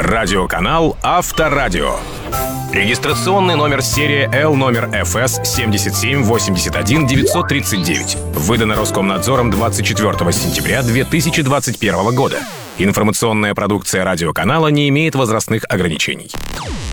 Радиоканал Авторадио. Регистрационный номер серии L номер ФС 7781 939. Выдано Роскомнадзором 24 сентября 2021 года. Информационная продукция радиоканала не имеет возрастных ограничений.